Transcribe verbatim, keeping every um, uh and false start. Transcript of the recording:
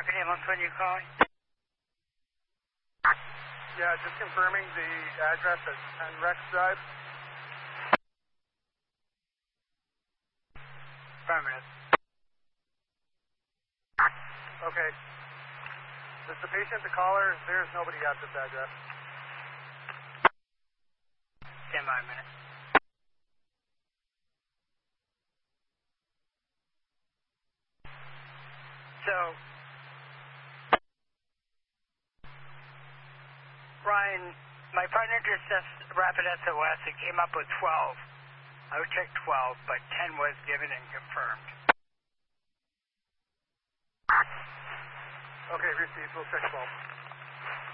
Rocket ambulance, when you calling? Yeah, just confirming the address at ten Rex Drive. Affirmative. Okay. Is the patient the caller? There's nobody at this address. Stand by a minute. So, Ryan, my partner just assessed rapid S O S. It came up with twelve. I would check twelve, but ten was given and confirmed. Okay, received. We'll check twelve.